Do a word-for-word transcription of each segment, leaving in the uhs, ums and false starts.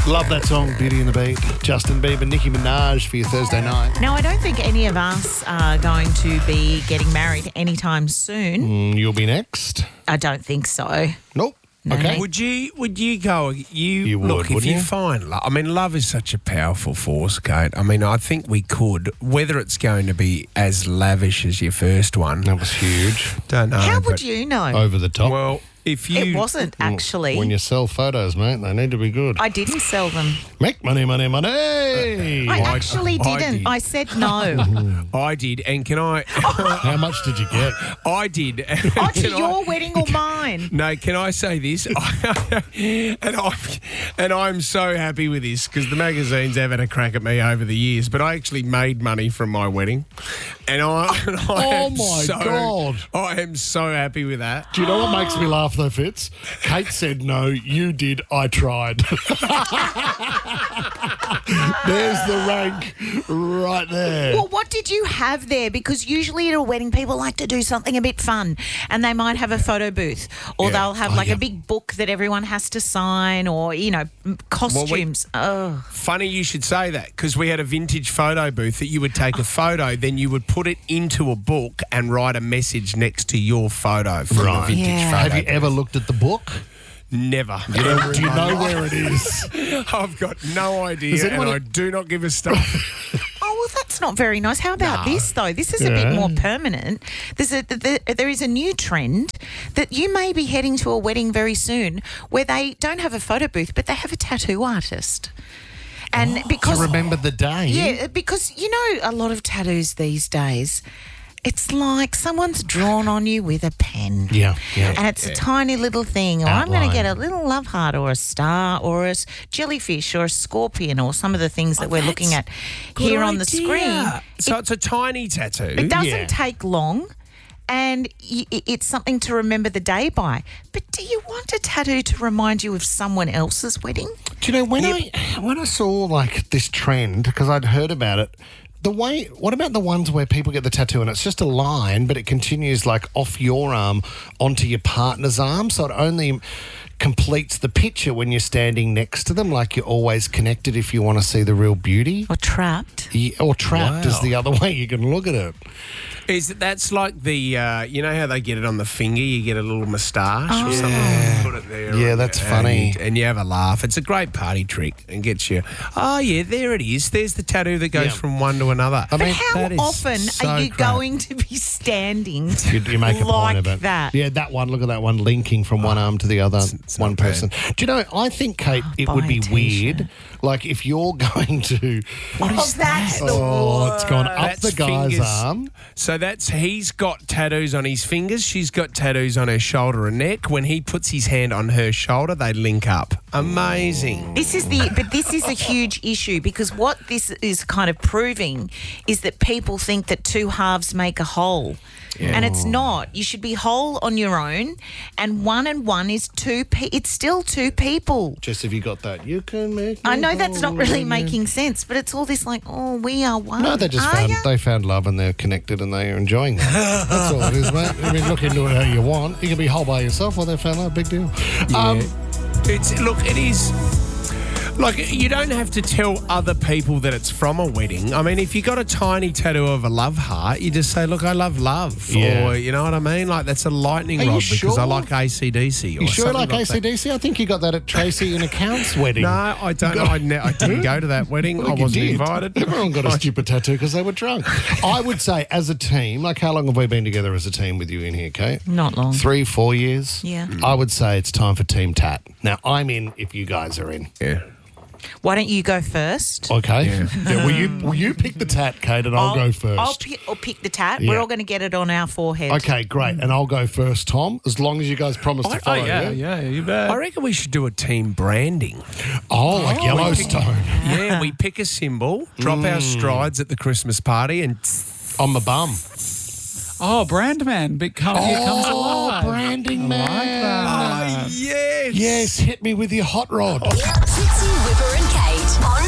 Love that song, Beauty and the Beat. Justin Bieber, Nicki Minaj for your Thursday night. Now, I don't think any of us are going to be getting married anytime soon. Mm, you'll be next. I don't think so. Nope. No, Okay. no. Would you? Would you go? You, You would, look if wouldn't you you? find love. I mean, love is such a powerful force, Kate. I mean, I think we could. Whether it's going to be as lavish as your first one, That was huge. don't know. How but- would you know? Over the top. Well, if you it wasn't actually. When you sell photos, mate, they need to be good. I didn't sell them. Make money, money, money. I actually I didn't. did. I said no. I did, and can I? How much did you get? I did. Oh, to Can I- your wedding or mine? No, can I say this? and I'm and I'm so happy with this because the magazines have had a crack at me over the years, but I actually made money from my wedding, and I, and I Oh am my so, God. I am so happy with that. Do you know what makes me laugh though, Fitz? Kate said no, you did, I tried. There's the rank right there. Well, what did you have there? Because usually at a wedding, people like to do something a bit fun, and they might have a photo booth, or Yeah. they'll have Oh, like yeah. a big book that everyone has to sign, or you know, m- costumes. oh, Funny you should say that because we had a vintage photo booth that you would take a photo, then you would put it into a book and write a message next to your photo from the Right. vintage Yeah. photo. Have you ever looked at the book? Never. Do you know, do you know where it is? I've got no idea, Does anyone- and I do not give a stuff. oh, well, that's not very nice. How about this though? This is a bit Yeah. more permanent. There's a there, there is a new trend that you may be heading to a wedding very soon where they don't have a photo booth, but they have a tattoo artist. And because To remember the day. Yeah, because you know a lot of tattoos these days, it's like someone's drawn on you with a pen. Yeah, yeah. And it's a tiny little thing. Or I'm going Outline. to get a little love heart or a star or a s- jellyfish or a scorpion or some of the things that we're looking at here on the screen. So it's a tiny tattoo. It doesn't Yeah. take long. And y- i- it's something to remember the day by. But do you want a tattoo to remind you of someone else's wedding? Do you know when I when I saw like this trend because I'd heard about it, the way what about the ones where people get the tattoo and it's just a line but it continues like off your arm onto your partner's arm, so it only completes the picture when you're standing next to them, like you're always connected if you want to see the real beauty. Or trapped? Yeah, or trapped is Wow. the other way you can look at it. Is that that's like the uh, you know how they get it on the finger? You get a little moustache or something. Put it there. Yeah, and- that's and- funny. And you have a laugh. It's a great party trick and gets you. Oh yeah, there it is. There's the tattoo that goes Yeah. from one to another. I But mean, how that is often so are you crap. going to be standing You, you make a like point of it. that? Yeah, that one. Look at that one linking from one arm to the other. it's one not bad. person. Do you know? I think, Kate, it would buy be a t-shirt. weird. Like if you're going to. What is that? Oh, it's gone up That's the guy's fingers. arm. So that's he's got tattoos on his fingers. She's got tattoos on her shoulder and neck. When he puts his hand on her shoulder, they link up. Amazing. This is the, but this is a huge issue because what this is kind of proving is that people think that two halves make a whole. And it's not. You should be whole on your own, and one and one is two. Pe- it's still two people. Just if you got that, you can make. I me know that's not whole really again. making sense, but it's all this like, oh, we are one. No, they just Are found ya? they found love and they're connected and they are enjoying that. That's all it is, mate. I mean, look into it how you want. You can be whole by yourself, or they found love. Big deal. Um, It's look, it is. Like, you don't have to tell other people that it's from a wedding. I mean, if you got a tiny tattoo of a love heart, you just say, look, I love love. Yeah. Or, you know what I mean? Like, that's a lightning Are you rod because I sure? like A C D C. Or you sure something like A C D C? I think you got that at Tracy and Account's wedding. No, I don't. I, ne- I didn't go to that wedding. I think you wasn't did. invited. Everyone got a stupid tattoo because they were drunk. I would say, as a team, like how long have we been together as a team with you in here, Kate? Not long. Three, four years? Yeah. I would say it's time for Team Tat. Now, I'm in if you guys are in. Yeah. Why don't you go first? Okay? Yeah, will, you, will you pick the tat, Kate, and I'll, go first? I'll pick, I'll pick the tat. Yeah. We're all going to get it on our forehead. Okay, great. And I'll go first, Tom, as long as you guys promise to follow. yeah, you bet. I reckon we should do a team branding. Oh, like Yellowstone. Yeah, we pick a symbol, drop our strides at the Christmas party, and On the bum. Oh, Brandman, become here comes Oh, alive. branding man. that. yes, Yes, hit me with your hot rod. Trixie, Whipper and Kate on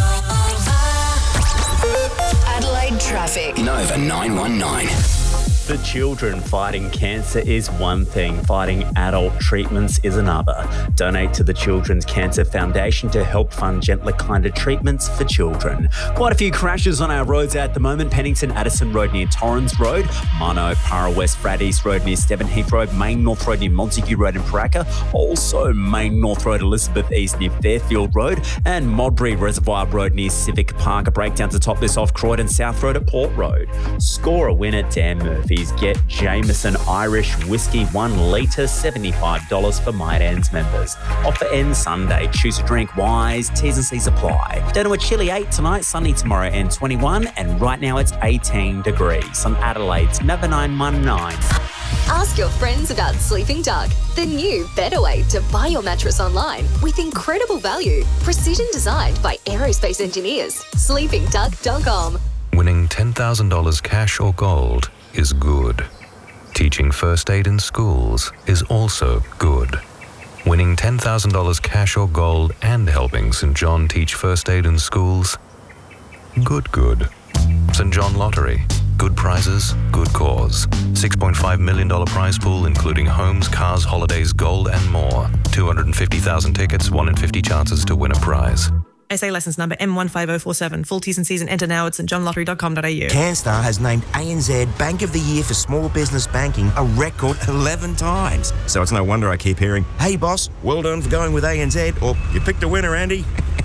Nova. Adelaide traffic. Nova nine one nine. for children. Fighting cancer is one thing, fighting adult treatments is another. Donate to the Children's Cancer Foundation to help fund gentler, kinder treatments for children. Quite a few crashes on our roads at the moment. Pennington Addison Road near Torrens Road, Mono, Para West, Frad East Road near Stevenheath Road, Main North Road near Montague Road in Paraka, also Main North Road Elizabeth East near Fairfield Road, and Modbury Reservoir Road near Civic Park. A breakdown to top this off Croydon South Road at Port Road. Score a win at Dan Murphy's. Get Jameson Irish Whiskey one litre, seventy-five dollars for My Dan's members. Offer ends Sunday. Choose a drink wise. T's and C's apply. Down to a chilly eight tonight, sunny tomorrow and twenty-one, and right now it's eighteen degrees on Adelaide's Nova nine one nine. Ask your friends about Sleeping Duck, the new, better way to buy your mattress online with incredible value. Precision designed by aerospace engineers. sleeping duck dot com. Winning ten thousand dollars cash or gold is good. Teaching first aid in schools is also good. Winning ten thousand dollars cash or gold and helping Saint John teach first aid in schools, good, good. Saint John Lottery. Good prizes, good cause. six point five million dollars prize pool, including homes, cars, holidays, gold, and more. two hundred fifty thousand tickets, one in fifty chances to win a prize. S A licence number M one five zero four seven. Full T's and C's and enter now at st john lottery dot com dot a u. CanStar has named A N Z Bank of the Year for Small Business Banking a record eleven times. So it's no wonder I keep hearing, hey boss, well done for going with A N Z, or you picked a winner, Andy.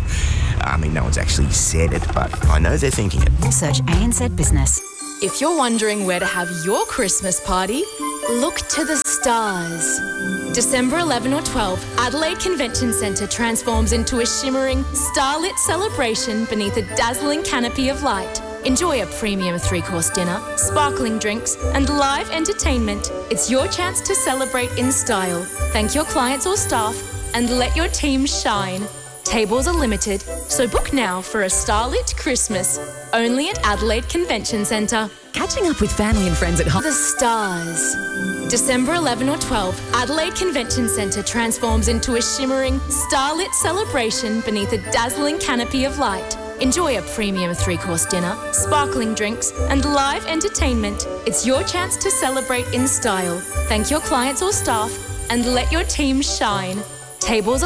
I mean, no one's actually said it, but I know they're thinking it. Search A N Z Business. If you're wondering where to have your Christmas party, look to the stars. December eleventh or twelfth, Adelaide Convention Centre transforms into a shimmering, starlit celebration beneath a dazzling canopy of light. Enjoy a premium three-course dinner, sparkling drinks, and live entertainment. It's your chance to celebrate in style. Thank your clients or staff, and let your team shine. Tables are limited, so book now for a starlit Christmas. Only at Adelaide Convention Centre. Catching up with family and friends at home. The stars. December eleventh or twelfth, Adelaide Convention Centre transforms into a shimmering, starlit celebration beneath a dazzling canopy of light. Enjoy a premium three-course dinner, sparkling drinks, and live entertainment. It's your chance to celebrate in style. Thank your clients or staff, and let your team shine. Tables are